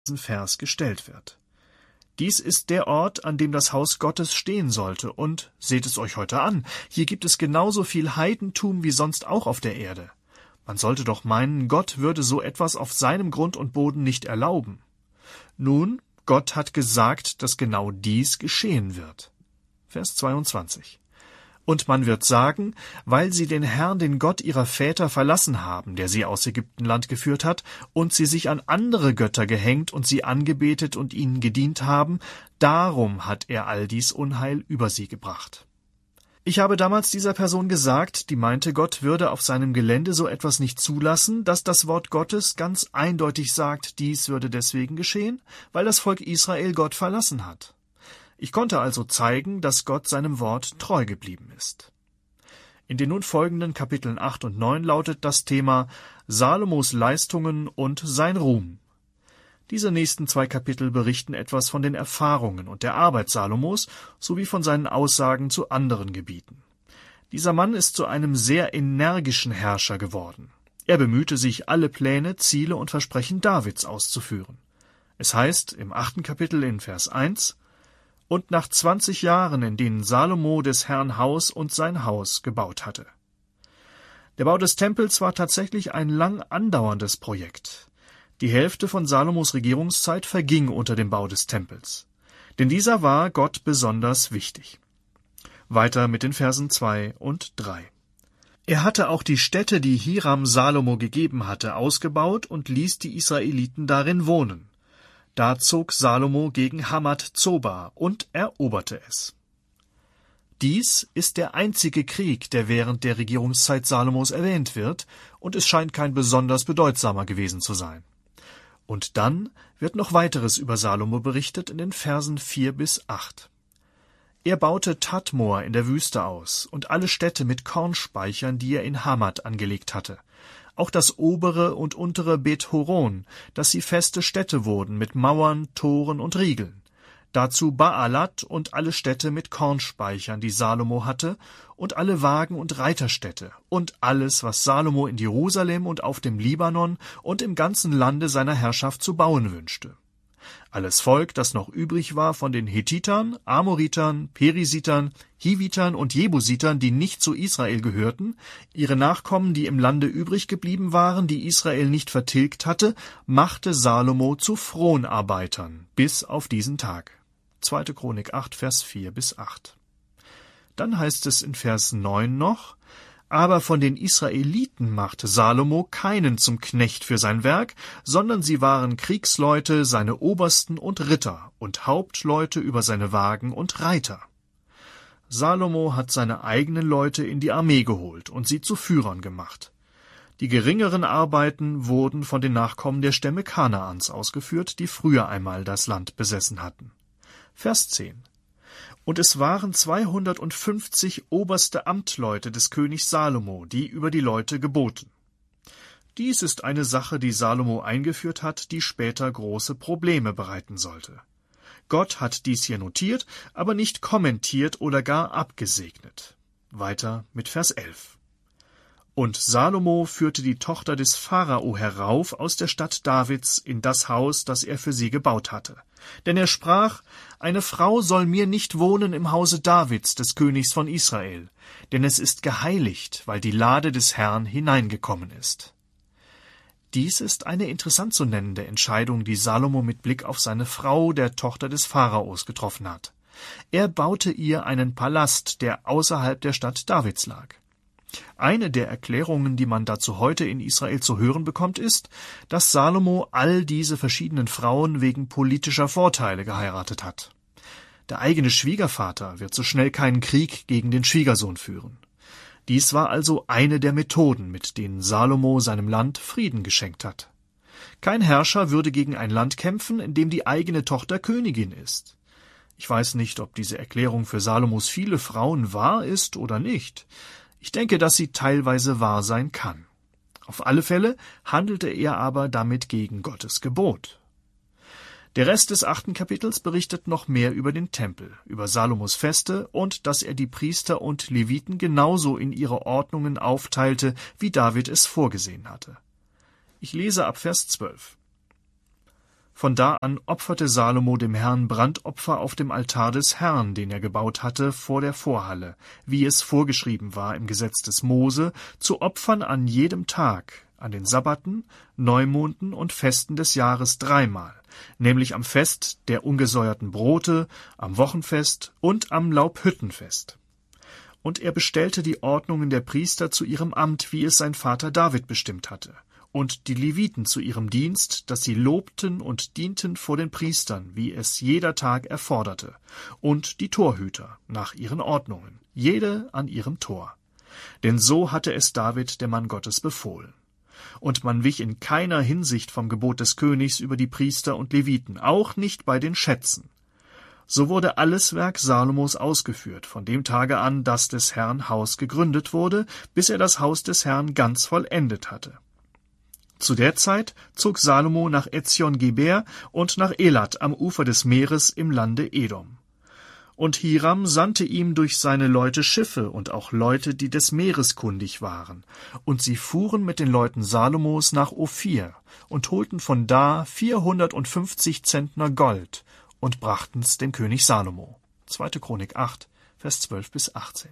Vers gestellt wird. Dies ist der Ort, an dem das Haus Gottes stehen sollte, und seht es euch heute an, hier gibt es genauso viel Heidentum wie sonst auch auf der Erde. Man sollte doch meinen, Gott würde so etwas auf seinem Grund und Boden nicht erlauben. Nun, Gott hat gesagt, dass genau dies geschehen wird. Vers 22. Und man wird sagen, weil sie den Herrn, den Gott ihrer Väter, verlassen haben, der sie aus Ägyptenland geführt hat, und sie sich an andere Götter gehängt und sie angebetet und ihnen gedient haben, darum hat er all dies Unheil über sie gebracht. Ich habe damals dieser Person gesagt, die meinte, Gott würde auf seinem Gelände so etwas nicht zulassen, dass das Wort Gottes ganz eindeutig sagt, dies würde deswegen geschehen, weil das Volk Israel Gott verlassen hat. Ich konnte also zeigen, dass Gott seinem Wort treu geblieben ist. In den nun folgenden Kapiteln 8 und 9 lautet das Thema Salomos Leistungen und sein Ruhm. Diese nächsten 2 Kapitel berichten etwas von den Erfahrungen und der Arbeit Salomos sowie von seinen Aussagen zu anderen Gebieten. Dieser Mann ist zu einem sehr energischen Herrscher geworden. Er bemühte sich, alle Pläne, Ziele und Versprechen Davids auszuführen. Es heißt im 8. Kapitel in Vers 1: Und nach 20 Jahren, in denen Salomo des Herrn Haus und sein Haus gebaut hatte. Der Bau des Tempels war tatsächlich ein lang andauerndes Projekt. Die Hälfte von Salomos Regierungszeit verging unter dem Bau des Tempels. Denn dieser war Gott besonders wichtig. Weiter mit den Versen 2 und 3. Er hatte auch die Städte, die Hiram Salomo gegeben hatte, ausgebaut und ließ die Israeliten darin wohnen. Da zog Salomo gegen Hamath-Zoba und eroberte es. Dies ist der einzige Krieg, der während der Regierungszeit Salomos erwähnt wird, und es scheint kein besonders bedeutsamer gewesen zu sein. Und dann wird noch weiteres über Salomo berichtet in den Versen 4 bis 8. Er baute Tadmor in der Wüste aus und alle Städte mit Kornspeichern, die er in Hamath angelegt hatte. Auch das obere und untere Bet-Horon, dass sie feste Städte wurden mit Mauern, Toren und Riegeln. Dazu Baalat und alle Städte mit Kornspeichern, die Salomo hatte, und alle Wagen- und Reiterstädte, und alles, was Salomo in Jerusalem und auf dem Libanon und im ganzen Lande seiner Herrschaft zu bauen wünschte. Alles Volk, das noch übrig war von den Hethitern, Amoritern, Perisitern, Hivitern und Jebusitern, die nicht zu Israel gehörten, ihre Nachkommen, die im Lande übrig geblieben waren, die Israel nicht vertilgt hatte, machte Salomo zu Fronarbeitern bis auf diesen Tag. 2. Chronik 8, Vers 4 bis 8. Dann heißt es in Vers 9 noch: Aber von den Israeliten machte Salomo keinen zum Knecht für sein Werk, sondern sie waren Kriegsleute, seine Obersten und Ritter und Hauptleute über seine Wagen und Reiter. Salomo hat seine eigenen Leute in die Armee geholt und sie zu Führern gemacht. Die geringeren Arbeiten wurden von den Nachkommen der Stämme Kanaans ausgeführt, die früher einmal das Land besessen hatten. Vers 10. Und es waren 250 oberste Amtleute des Königs Salomo, die über die Leute geboten. Dies ist eine Sache, die Salomo eingeführt hat, die später große Probleme bereiten sollte. Gott hat dies hier notiert, aber nicht kommentiert oder gar abgesegnet. Weiter mit Vers 11. Und Salomo führte die Tochter des Pharao herauf aus der Stadt Davids in das Haus, das er für sie gebaut hatte. Denn er sprach: Eine Frau soll mir nicht wohnen im Hause Davids, des Königs von Israel, denn es ist geheiligt, weil die Lade des Herrn hineingekommen ist. Dies ist eine interessant zu nennende Entscheidung, die Salomo mit Blick auf seine Frau, der Tochter des Pharaos, getroffen hat. Er baute ihr einen Palast, der außerhalb der Stadt Davids lag. Eine der Erklärungen, die man dazu heute in Israel zu hören bekommt, ist, dass Salomo all diese verschiedenen Frauen wegen politischer Vorteile geheiratet hat. Der eigene Schwiegervater wird so schnell keinen Krieg gegen den Schwiegersohn führen. Dies war also eine der Methoden, mit denen Salomo seinem Land Frieden geschenkt hat. Kein Herrscher würde gegen ein Land kämpfen, in dem die eigene Tochter Königin ist. Ich weiß nicht, ob diese Erklärung für Salomos viele Frauen wahr ist oder nicht. Ich denke, dass sie teilweise wahr sein kann. Auf alle Fälle handelte er aber damit gegen Gottes Gebot. Der Rest des 8. Kapitels berichtet noch mehr über den Tempel, über Salomos Feste und dass er die Priester und Leviten genauso in ihre Ordnungen aufteilte, wie David es vorgesehen hatte. Ich lese ab Vers 12. Von da an opferte Salomo dem Herrn Brandopfer auf dem Altar des Herrn, den er gebaut hatte, vor der Vorhalle, wie es vorgeschrieben war im Gesetz des Mose, zu opfern an jedem Tag, an den Sabbaten, Neumonden und Festen des Jahres 3-mal, nämlich am Fest der ungesäuerten Brote, am Wochenfest und am Laubhüttenfest. Und er bestellte die Ordnungen der Priester zu ihrem Amt, wie es sein Vater David bestimmt hatte, und die Leviten zu ihrem Dienst, dass sie lobten und dienten vor den Priestern, wie es jeder Tag erforderte, und die Torhüter nach ihren Ordnungen, jede an ihrem Tor. Denn so hatte es David, der Mann Gottes, befohlen. Und man wich in keiner Hinsicht vom Gebot des Königs über die Priester und Leviten, auch nicht bei den Schätzen. So wurde alles Werk Salomos ausgeführt, von dem Tage an, dass des Herrn Haus gegründet wurde, bis er das Haus des Herrn ganz vollendet hatte. Zu der Zeit zog Salomo nach Ezion-Geber und nach Elat am Ufer des Meeres im Lande Edom. Und Hiram sandte ihm durch seine Leute Schiffe und auch Leute, die des Meeres kundig waren. Und sie fuhren mit den Leuten Salomos nach Ophir und holten von da 450 Zentner Gold und brachten's dem König Salomo. 2. Chronik 8, Vers 12-18.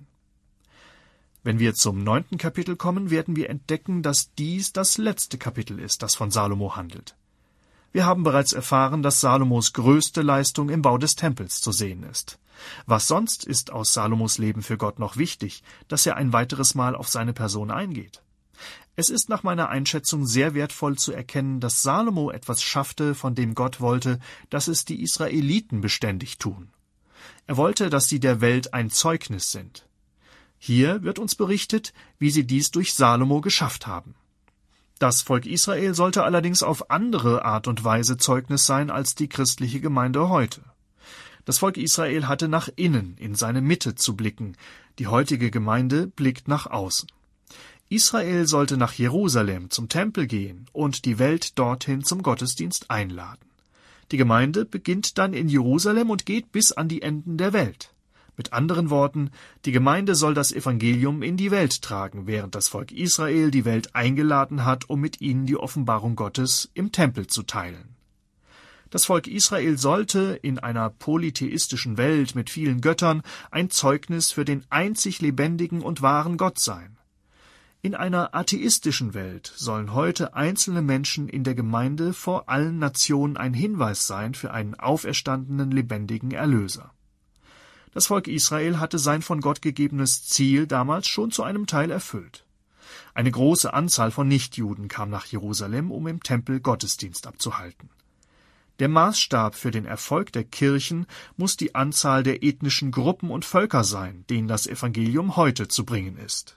Wenn wir zum 9. Kapitel kommen, werden wir entdecken, dass dies das letzte Kapitel ist, das von Salomo handelt. Wir haben bereits erfahren, dass Salomos größte Leistung im Bau des Tempels zu sehen ist. Was sonst ist aus Salomos Leben für Gott noch wichtig, dass er ein weiteres Mal auf seine Person eingeht? Es ist nach meiner Einschätzung sehr wertvoll zu erkennen, dass Salomo etwas schaffte, von dem Gott wollte, dass es die Israeliten beständig tun. Er wollte, dass sie der Welt ein Zeugnis sind. Hier wird uns berichtet, wie sie dies durch Salomo geschafft haben. Das Volk Israel sollte allerdings auf andere Art und Weise Zeugnis sein als die christliche Gemeinde heute. Das Volk Israel hatte nach innen, in seine Mitte zu blicken, die heutige Gemeinde blickt nach außen. Israel sollte nach Jerusalem zum Tempel gehen und die Welt dorthin zum Gottesdienst einladen. Die Gemeinde beginnt dann in Jerusalem und geht bis an die Enden der Welt. Mit anderen Worten, die Gemeinde soll das Evangelium in die Welt tragen, während das Volk Israel die Welt eingeladen hat, um mit ihnen die Offenbarung Gottes im Tempel zu teilen. Das Volk Israel sollte in einer polytheistischen Welt mit vielen Göttern ein Zeugnis für den einzig lebendigen und wahren Gott sein. In einer atheistischen Welt sollen heute einzelne Menschen in der Gemeinde vor allen Nationen ein Hinweis sein für einen auferstandenen, lebendigen Erlöser. Das Volk Israel hatte sein von Gott gegebenes Ziel damals schon zu einem Teil erfüllt. Eine große Anzahl von Nichtjuden kam nach Jerusalem, um im Tempel Gottesdienst abzuhalten. Der Maßstab für den Erfolg der Kirchen muss die Anzahl der ethnischen Gruppen und Völker sein, denen das Evangelium heute zu bringen ist.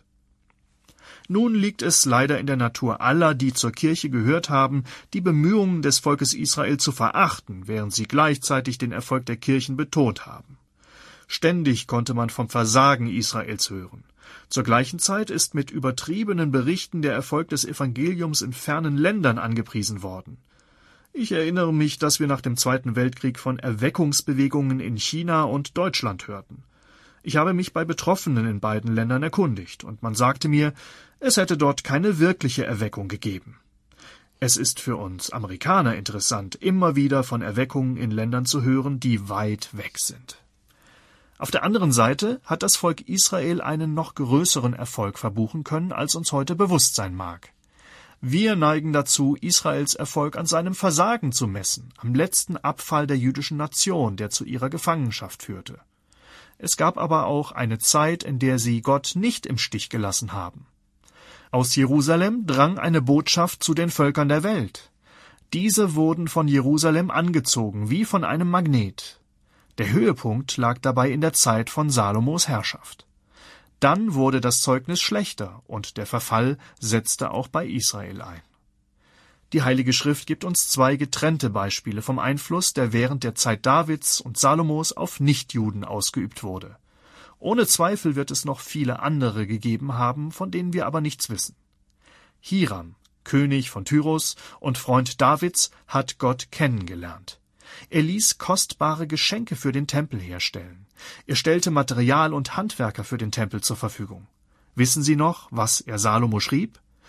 Nun liegt es leider in der Natur aller, die zur Kirche gehört haben, die Bemühungen des Volkes Israel zu verachten, während sie gleichzeitig den Erfolg der Kirchen betont haben. Ständig konnte man vom Versagen Israels hören. Zur gleichen Zeit ist mit übertriebenen Berichten der Erfolg des Evangeliums in fernen Ländern angepriesen worden. Ich erinnere mich, dass wir nach dem Zweiten Weltkrieg von Erweckungsbewegungen in China und Deutschland hörten. Ich habe mich bei Betroffenen in beiden Ländern erkundigt, und man sagte mir, es hätte dort keine wirkliche Erweckung gegeben. Es ist für uns Amerikaner interessant, immer wieder von Erweckungen in Ländern zu hören, die weit weg sind. Auf der anderen Seite hat das Volk Israel einen noch größeren Erfolg verbuchen können, als uns heute bewusst sein mag. Wir neigen dazu, Israels Erfolg an seinem Versagen zu messen, am letzten Abfall der jüdischen Nation, der zu ihrer Gefangenschaft führte. Es gab aber auch eine Zeit, in der sie Gott nicht im Stich gelassen haben. Aus Jerusalem drang eine Botschaft zu den Völkern der Welt. Diese wurden von Jerusalem angezogen, wie von einem Magnet. Der Höhepunkt lag dabei in der Zeit von Salomos Herrschaft. Dann wurde das Zeugnis schlechter und der Verfall setzte auch bei Israel ein. Die Heilige Schrift gibt uns zwei getrennte Beispiele vom Einfluss, der während der Zeit Davids und Salomos auf Nichtjuden ausgeübt wurde. Ohne Zweifel wird es noch viele andere gegeben haben, von denen wir aber nichts wissen. Hiram, König von Tyros und Freund Davids, hat Gott kennengelernt. Er ließ kostbare Geschenke für den Tempel herstellen. Er stellte Material und Handwerker für den Tempel zur Verfügung. Wissen Sie noch, was er Salomo schrieb?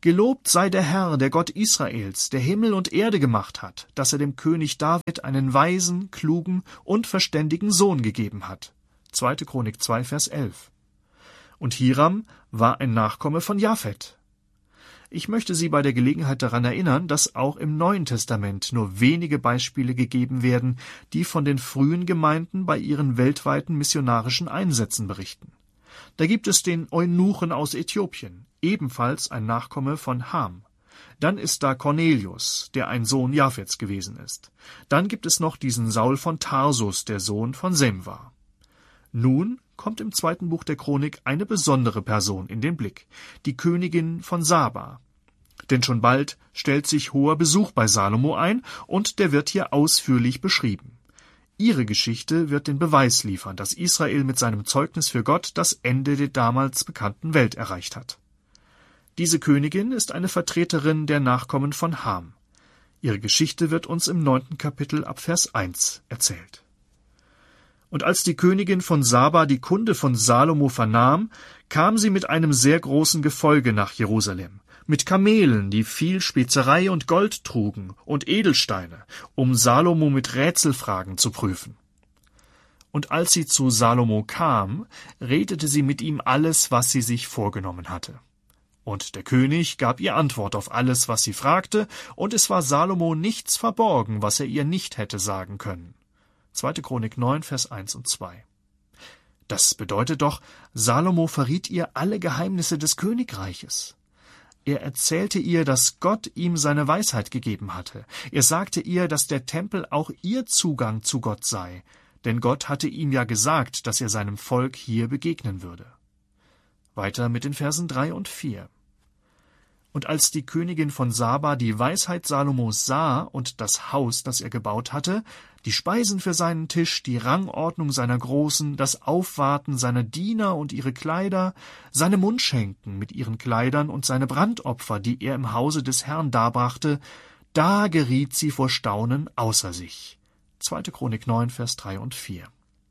Gelobt sei der Herr, der Gott Israels, der Himmel und Erde gemacht hat, dass er dem König David einen weisen, klugen und verständigen Sohn gegeben hat. 2. Chronik 2, Vers 11. Und Hiram war ein Nachkomme von Japhet. Ich möchte Sie bei der Gelegenheit daran erinnern, dass auch im Neuen Testament nur wenige Beispiele gegeben werden, die von den frühen Gemeinden bei ihren weltweiten missionarischen Einsätzen berichten. Da gibt es den Eunuchen aus Äthiopien, ebenfalls ein Nachkomme von Ham. Dann ist da Cornelius, der ein Sohn Japhets gewesen ist. Dann gibt es noch diesen Saul von Tarsus, der Sohn von Sem war. Nun kommt im 2. Buch der Chronik eine besondere Person in den Blick, die Königin von Saba. Denn schon bald stellt sich hoher Besuch bei Salomo ein, und der wird hier ausführlich beschrieben. Ihre Geschichte wird den Beweis liefern, dass Israel mit seinem Zeugnis für Gott das Ende der damals bekannten Welt erreicht hat. Diese Königin ist eine Vertreterin der Nachkommen von Ham. Ihre Geschichte wird uns im 9. Kapitel ab Vers 1 erzählt. Und als die Königin von Saba die Kunde von Salomo vernahm, kam sie mit einem sehr großen Gefolge nach Jerusalem, mit Kamelen, die viel Spezerei und Gold trugen, und Edelsteine, um Salomo mit Rätselfragen zu prüfen. Und als sie zu Salomo kam, redete sie mit ihm alles, was sie sich vorgenommen hatte. Und der König gab ihr Antwort auf alles, was sie fragte, und es war Salomo nichts verborgen, was er ihr nicht hätte sagen können. 2. Chronik 9, Vers 1 und 2. Das bedeutet doch, Salomo verriet ihr alle Geheimnisse des Königreiches. Er erzählte ihr, dass Gott ihm seine Weisheit gegeben hatte. Er sagte ihr, dass der Tempel auch ihr Zugang zu Gott sei, denn Gott hatte ihm ja gesagt, dass er seinem Volk hier begegnen würde. Weiter mit den Versen 3 und 4. Und als die Königin von Saba die Weisheit Salomos sah und das Haus, das er gebaut hatte, die Speisen für seinen Tisch, die Rangordnung seiner Großen, das Aufwarten seiner Diener und ihre Kleider, seine Mundschenken mit ihren Kleidern und seine Brandopfer, die er im Hause des Herrn darbrachte, da geriet sie vor Staunen außer sich. 2. Chronik 9, Vers 3 und 4.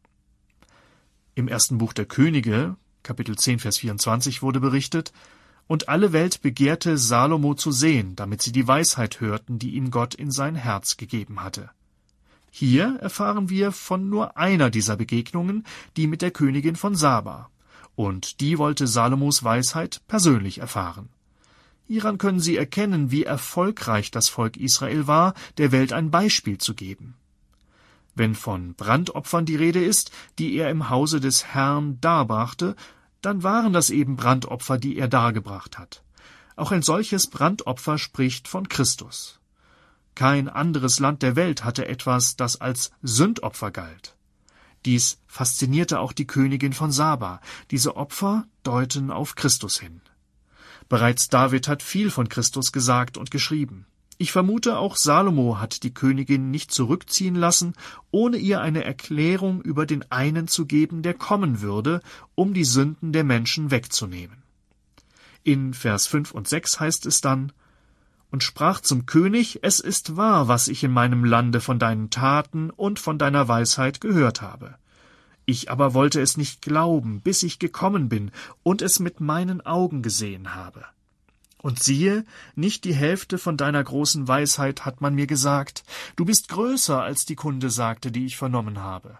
Im 1. Buch der Könige, Kapitel 10, Vers 24, wurde berichtet: Und alle Welt begehrte, Salomo zu sehen, damit sie die Weisheit hörten, die ihm Gott in sein Herz gegeben hatte. Hier erfahren wir von nur einer dieser Begegnungen, die mit der Königin von Saba. Und die wollte Salomos Weisheit persönlich erfahren. Hieran können Sie erkennen, wie erfolgreich das Volk Israel war, der Welt ein Beispiel zu geben. Wenn von Brandopfern die Rede ist, die er im Hause des Herrn darbrachte, dann waren das eben Brandopfer, die er dargebracht hat. Auch ein solches Brandopfer spricht von Christus. Kein anderes Land der Welt hatte etwas, das als Sündopfer galt. Dies faszinierte auch die Königin von Saba. Diese Opfer deuten auf Christus hin. Bereits David hat viel von Christus gesagt und geschrieben. Ich vermute, auch Salomo hat die Königin nicht zurückziehen lassen, ohne ihr eine Erklärung über den einen zu geben, der kommen würde, um die Sünden der Menschen wegzunehmen. In Vers 5 und 6 heißt es dann: Und sprach zum König: Es ist wahr, was ich in meinem Lande von deinen Taten und von deiner Weisheit gehört habe. Ich aber wollte es nicht glauben, bis ich gekommen bin und es mit meinen Augen gesehen habe. Und siehe, nicht die Hälfte von deiner großen Weisheit hat man mir gesagt. Du bist größer, als die Kunde sagte, die ich vernommen habe.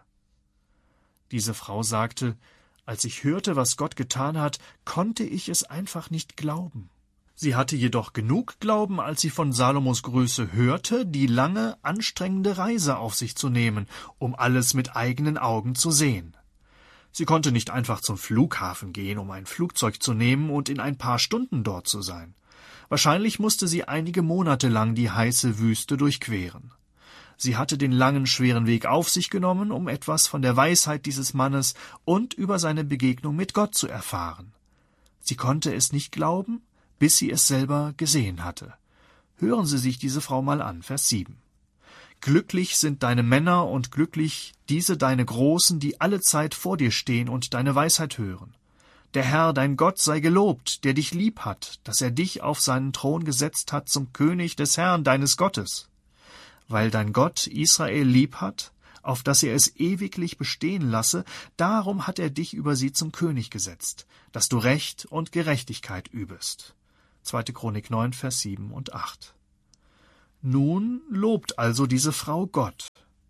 Diese Frau sagte: Als ich hörte, was Gott getan hat, konnte ich es einfach nicht glauben. Sie hatte jedoch genug Glauben, als sie von Salomos Größe hörte, die lange, anstrengende Reise auf sich zu nehmen, um alles mit eigenen Augen zu sehen. Sie konnte nicht einfach zum Flughafen gehen, um ein Flugzeug zu nehmen und in ein paar Stunden dort zu sein. Wahrscheinlich musste sie einige Monate lang die heiße Wüste durchqueren. Sie hatte den langen, schweren Weg auf sich genommen, um etwas von der Weisheit dieses Mannes und über seine Begegnung mit Gott zu erfahren. Sie konnte es nicht glauben, bis sie es selber gesehen hatte. Hören Sie sich diese Frau mal an, Vers 7. Glücklich sind deine Männer und glücklich diese deine Großen, die alle Zeit vor dir stehen und deine Weisheit hören. Der Herr, dein Gott, sei gelobt, der dich lieb hat, dass er dich auf seinen Thron gesetzt hat zum König des Herrn, deines Gottes. Weil dein Gott Israel lieb hat, auf dass er es ewiglich bestehen lasse, darum hat er dich über sie zum König gesetzt, dass du Recht und Gerechtigkeit übest. 2. Chronik 9, Vers 7 und 8. Nun lobt also diese Frau Gott.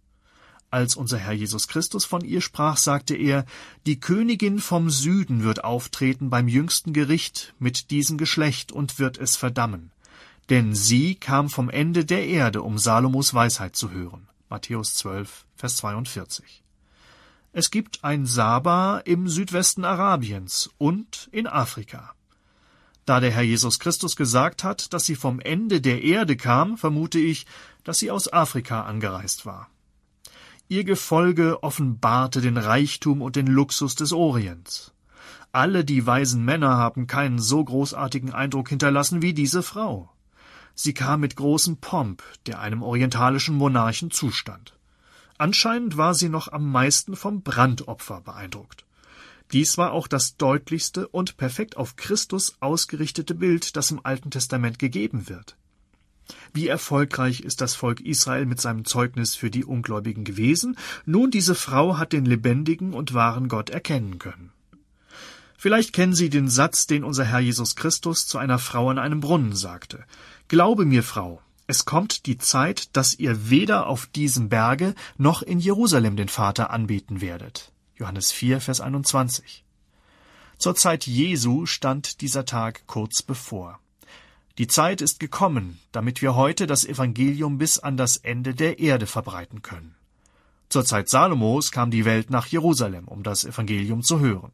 Als unser Herr Jesus Christus von ihr sprach, sagte er, die Königin vom Süden wird auftreten beim jüngsten Gericht mit diesem Geschlecht und wird es verdammen. Denn sie kam vom Ende der Erde, um Salomos Weisheit zu hören. Matthäus 12, Vers 42. Es gibt ein Saba im Südwesten Arabiens und in Afrika. Da der Herr Jesus Christus gesagt hat, dass sie vom Ende der Erde kam, vermute ich, dass sie aus Afrika angereist war. Ihr Gefolge offenbarte den Reichtum und den Luxus des Orients. Alle die weisen Männer haben keinen so großartigen Eindruck hinterlassen wie diese Frau. Sie kam mit großem Pomp, der einem orientalischen Monarchen zustand. Anscheinend war sie noch am meisten vom Brandopfer beeindruckt. Dies war auch das deutlichste und perfekt auf Christus ausgerichtete Bild, das im Alten Testament gegeben wird. Wie erfolgreich ist das Volk Israel mit seinem Zeugnis für die Ungläubigen gewesen? Nun, diese Frau hat den lebendigen und wahren Gott erkennen können. Vielleicht kennen Sie den Satz, den unser Herr Jesus Christus zu einer Frau an einem Brunnen sagte. Glaube mir, Frau, es kommt die Zeit, dass ihr weder auf diesem Berge noch in Jerusalem den Vater anbeten werdet. Johannes 4, Vers 21. Zur Zeit Jesu stand dieser Tag kurz bevor. Die Zeit ist gekommen, damit wir heute das Evangelium bis an das Ende der Erde verbreiten können. Zur Zeit Salomos kam die Welt nach Jerusalem, um das Evangelium zu hören.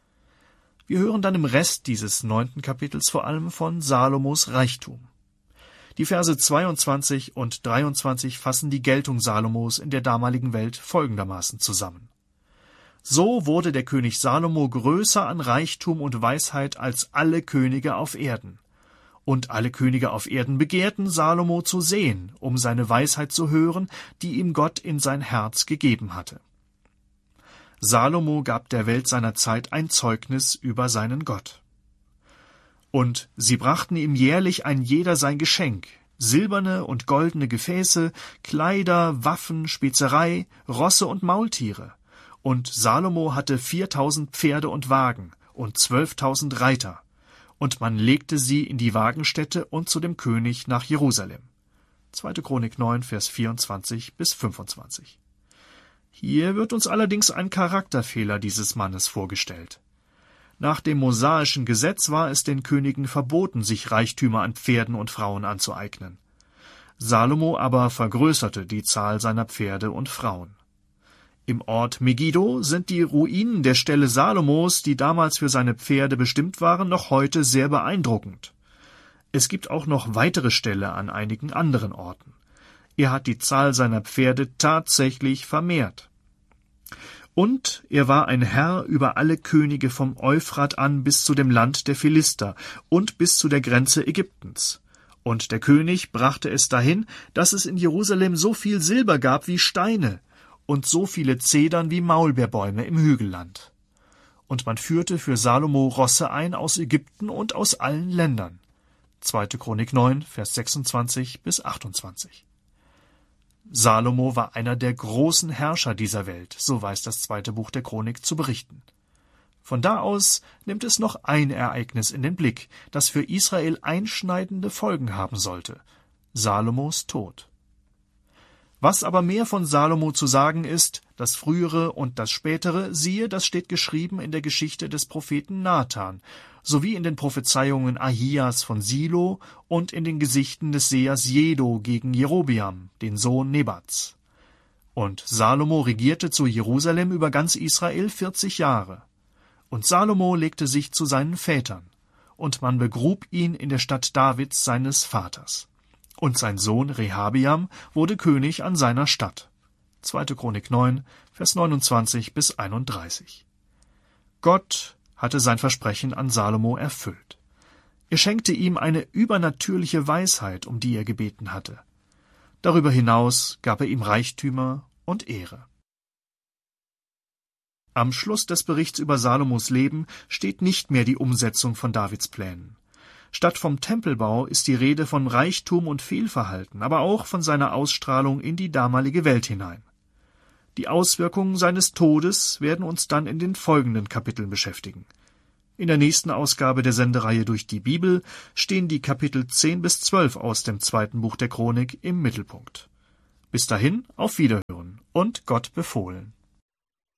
Wir hören dann im Rest dieses 9. Kapitels vor allem von Salomos Reichtum. Die Verse 22 und 23 fassen die Geltung Salomos in der damaligen Welt folgendermaßen zusammen. So wurde der König Salomo größer an Reichtum und Weisheit als alle Könige auf Erden. Und alle Könige auf Erden begehrten, Salomo zu sehen, um seine Weisheit zu hören, die ihm Gott in sein Herz gegeben hatte. Salomo gab der Welt seiner Zeit ein Zeugnis über seinen Gott. Und sie brachten ihm jährlich ein jeder sein Geschenk, silberne und goldene Gefäße, Kleider, Waffen, Spezerei, Rosse und Maultiere. Und Salomo hatte 4.000 Pferde und Wagen und 12.000 Reiter. Und man legte sie in die Wagenstätte und zu dem König nach Jerusalem. 2. Chronik 9, Vers 24 bis 25. Hier wird uns allerdings ein Charakterfehler dieses Mannes vorgestellt. Nach dem mosaischen Gesetz war es den Königen verboten, sich Reichtümer an Pferden und Frauen anzueignen. Salomo aber vergrößerte die Zahl seiner Pferde und Frauen. Im Ort Megiddo sind die Ruinen der Ställe Salomos, die damals für seine Pferde bestimmt waren, noch heute sehr beeindruckend. Es gibt auch noch weitere Ställe an einigen anderen Orten. Er hat die Zahl seiner Pferde tatsächlich vermehrt. Und er war ein Herr über alle Könige vom Euphrat an bis zu dem Land der Philister und bis zu der Grenze Ägyptens. Und der König brachte es dahin, dass es in Jerusalem so viel Silber gab wie Steine und so viele Zedern wie Maulbeerbäume im Hügelland. Und man führte für Salomo Rosse ein aus Ägypten und aus allen Ländern. 2. Chronik 9, Vers 26 bis 28. Salomo war einer der großen Herrscher dieser Welt, so weiß das 2. Buch der Chronik zu berichten. Von da aus nimmt es noch ein Ereignis in den Blick, das für Israel einschneidende Folgen haben sollte: Salomos Tod. Was aber mehr von Salomo zu sagen ist, das Frühere und das Spätere, siehe, das steht geschrieben in der Geschichte des Propheten Nathan, sowie in den Prophezeiungen Ahias von Silo und in den Gesichten des Sehers Jedo gegen Jerobeam, den Sohn Nebats. Und Salomo regierte zu Jerusalem über ganz Israel 40 Jahre. Und Salomo legte sich zu seinen Vätern, und man begrub ihn in der Stadt Davids seines Vaters. Und sein Sohn Rehabeam wurde König an seiner Stadt. 2. Chronik 9, Vers 29 bis 31. Gott hatte sein Versprechen an Salomo erfüllt. Er schenkte ihm eine übernatürliche Weisheit, um die er gebeten hatte. Darüber hinaus gab er ihm Reichtümer und Ehre. Am Schluss des Berichts über Salomos Leben steht nicht mehr die Umsetzung von Davids Plänen. Statt vom Tempelbau ist die Rede von Reichtum und Fehlverhalten, aber auch von seiner Ausstrahlung in die damalige Welt hinein. Die Auswirkungen seines Todes werden uns dann in den folgenden Kapiteln beschäftigen. In der nächsten Ausgabe der Sendereihe Durch die Bibel stehen die Kapitel 10 bis 12 aus dem 2. Buch der Chronik im Mittelpunkt. Bis dahin, auf Wiederhören und Gott befohlen.